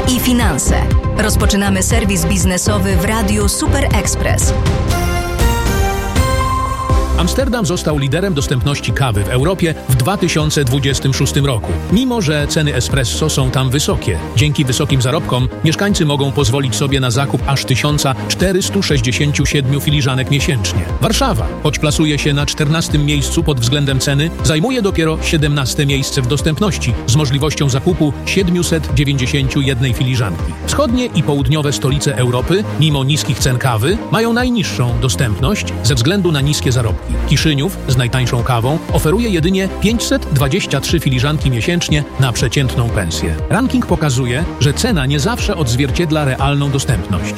i finanse. Rozpoczynamy serwis biznesowy w Radiu Super Express. Amsterdam został liderem dostępności kawy w Europie w 2026 roku. Mimo że ceny espresso są tam wysokie, dzięki wysokim zarobkom mieszkańcy mogą pozwolić sobie na zakup aż 1467 filiżanek miesięcznie. Warszawa, choć plasuje się na 14. miejscu pod względem ceny, zajmuje dopiero 17. miejsce w dostępności z możliwością zakupu 791 filiżanki. Wschodnie i południowe stolice Europy, mimo niskich cen kawy, mają najniższą dostępność ze względu na niskie zarobki. Kiszyniów z najtańszą kawą oferuje jedynie 523 filiżanki miesięcznie na przeciętną pensję. Ranking pokazuje, że cena nie zawsze odzwierciedla realną dostępność.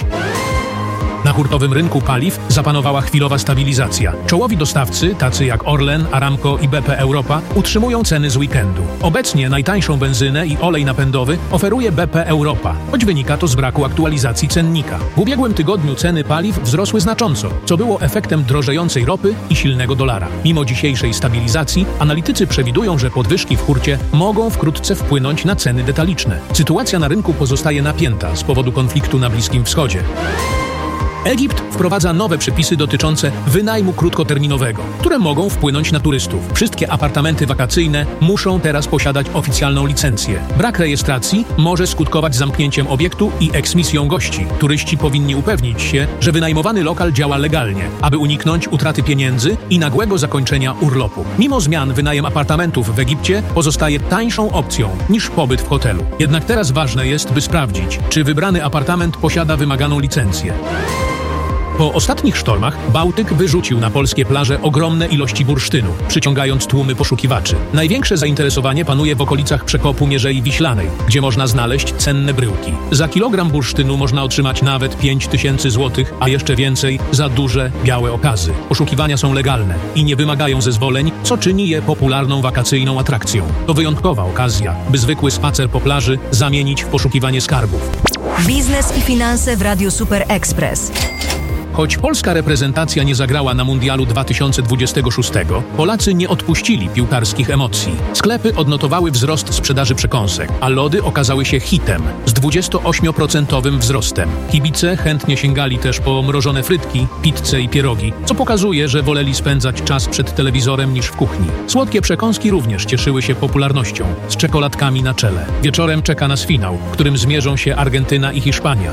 Na hurtowym rynku paliw zapanowała chwilowa stabilizacja. Czołowi dostawcy, tacy jak Orlen, Aramco i BP Europa, utrzymują ceny z weekendu. Obecnie najtańszą benzynę i olej napędowy oferuje BP Europa, choć wynika to z braku aktualizacji cennika. W ubiegłym tygodniu ceny paliw wzrosły znacząco, co było efektem drożejącej ropy i silnego dolara. Mimo dzisiejszej stabilizacji, analitycy przewidują, że podwyżki w hurcie mogą wkrótce wpłynąć na ceny detaliczne. Sytuacja na rynku pozostaje napięta z powodu konfliktu na Bliskim Wschodzie. Egipt wprowadza nowe przepisy dotyczące wynajmu krótkoterminowego, które mogą wpłynąć na turystów. Wszystkie apartamenty wakacyjne muszą teraz posiadać oficjalną licencję. Brak rejestracji może skutkować zamknięciem obiektu i eksmisją gości. Turyści powinni upewnić się, że wynajmowany lokal działa legalnie, aby uniknąć utraty pieniędzy i nagłego zakończenia urlopu. Mimo zmian wynajem apartamentów w Egipcie pozostaje tańszą opcją niż pobyt w hotelu. Jednak teraz ważne jest, by sprawdzić, czy wybrany apartament posiada wymaganą licencję. Po ostatnich sztormach Bałtyk wyrzucił na polskie plaże ogromne ilości bursztynu, przyciągając tłumy poszukiwaczy. Największe zainteresowanie panuje w okolicach przekopu Mierzei Wiślanej, gdzie można znaleźć cenne bryłki. Za kilogram bursztynu można otrzymać nawet 5000 zł, a jeszcze więcej za duże, białe okazy. Poszukiwania są legalne i nie wymagają zezwoleń, co czyni je popularną wakacyjną atrakcją. To wyjątkowa okazja, by zwykły spacer po plaży zamienić w poszukiwanie skarbów. Biznes i finanse w Radiu Super Express. Choć polska reprezentacja nie zagrała na Mundialu 2026, Polacy nie odpuścili piłkarskich emocji. Sklepy odnotowały wzrost sprzedaży przekąsek, a lody okazały się hitem z 28% wzrostem. Kibice chętnie sięgali też po mrożone frytki, pizzę i pierogi, co pokazuje, że woleli spędzać czas przed telewizorem niż w kuchni. Słodkie przekąski również cieszyły się popularnością, z czekoladkami na czele. Wieczorem czeka nas finał, w którym zmierzą się Argentyna i Hiszpania.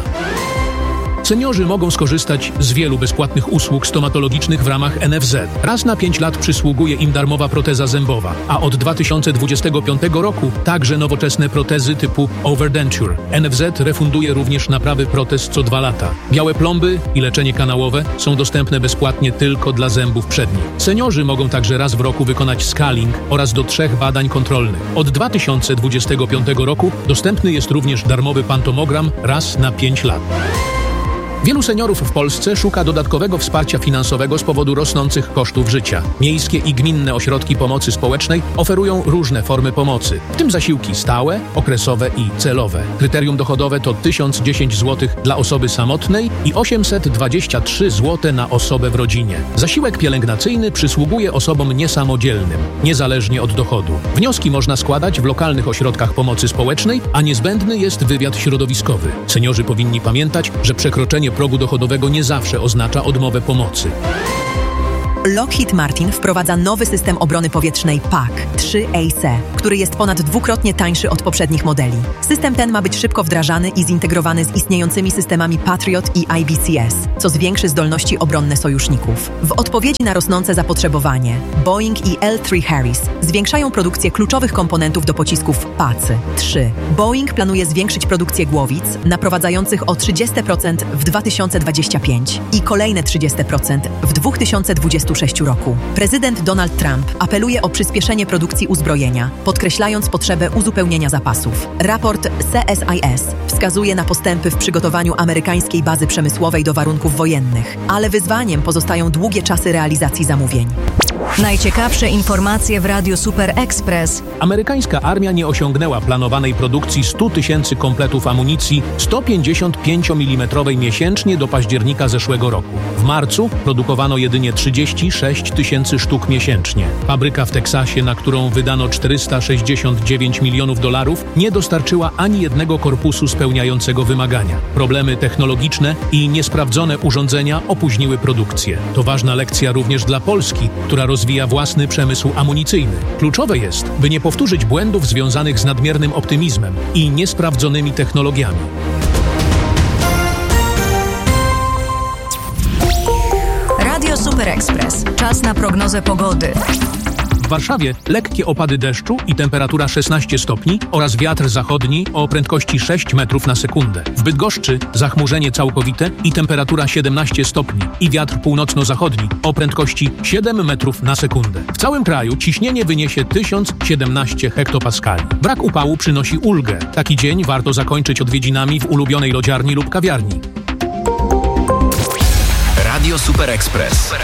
Seniorzy mogą skorzystać z wielu bezpłatnych usług stomatologicznych w ramach NFZ. Raz na 5 lat przysługuje im darmowa proteza zębowa, a od 2025 roku także nowoczesne protezy typu Overdenture. NFZ refunduje również naprawy protez co 2 lata. Białe plomby i leczenie kanałowe są dostępne bezpłatnie tylko dla zębów przednich. Seniorzy mogą także raz w roku wykonać scaling oraz do 3 badań kontrolnych. Od 2025 roku dostępny jest również darmowy pantomogram raz na 5 lat. Wielu seniorów w Polsce szuka dodatkowego wsparcia finansowego z powodu rosnących kosztów życia. Miejskie i gminne ośrodki pomocy społecznej oferują różne formy pomocy, w tym zasiłki stałe, okresowe i celowe. Kryterium dochodowe to 1010 zł dla osoby samotnej i 823 zł na osobę w rodzinie. Zasiłek pielęgnacyjny przysługuje osobom niesamodzielnym, niezależnie od dochodu. Wnioski można składać w lokalnych ośrodkach pomocy społecznej, a niezbędny jest wywiad środowiskowy. Seniorzy powinni pamiętać, że przekroczenie progu dochodowego nie zawsze oznacza odmowę pomocy. Lockheed Martin wprowadza nowy system obrony powietrznej PAC-3AC, który jest ponad 2-krotnie tańszy od poprzednich modeli. System ten ma być szybko wdrażany i zintegrowany z istniejącymi systemami Patriot i IBCS, co zwiększy zdolności obronne sojuszników. W odpowiedzi na rosnące zapotrzebowanie, Boeing i L3 Harris zwiększają produkcję kluczowych komponentów do pocisków PAC-3. Boeing planuje zwiększyć produkcję głowic, naprowadzających o 30% w 2025 i kolejne 30% w 2026 roku. Prezydent Donald Trump apeluje o przyspieszenie produkcji uzbrojenia, podkreślając potrzebę uzupełnienia zapasów. Raport CSIS wskazuje na postępy w przygotowaniu amerykańskiej bazy przemysłowej do warunków wojennych, ale wyzwaniem pozostają długie czasy realizacji zamówień. Najciekawsze informacje w Radiu Super Express. Amerykańska armia nie osiągnęła planowanej produkcji 100 tysięcy kompletów amunicji 155 mm miesięcznie do października zeszłego roku. W marcu produkowano jedynie 36 tysięcy sztuk miesięcznie. Fabryka w Teksasie, na którą wydano $469 milionów, nie dostarczyła ani jednego korpusu spełniającego wymagania. Problemy technologiczne i niesprawdzone urządzenia opóźniły produkcję. To ważna lekcja również dla Polski, która rozwija własny przemysł amunicyjny. Kluczowe jest, by nie powtórzyć błędów związanych z nadmiernym optymizmem i niesprawdzonymi technologiami. Radio Super Express. Czas na prognozę pogody. W Warszawie lekkie opady deszczu i temperatura 16 stopni oraz wiatr zachodni o prędkości 6 metrów na sekundę. W Bydgoszczy zachmurzenie całkowite i temperatura 17 stopni i wiatr północno-zachodni o prędkości 7 metrów na sekundę. W całym kraju ciśnienie wyniesie 1017 hektopaskali. Brak upału przynosi ulgę. Taki dzień warto zakończyć odwiedzinami w ulubionej lodziarni lub kawiarni. Radio Super Express.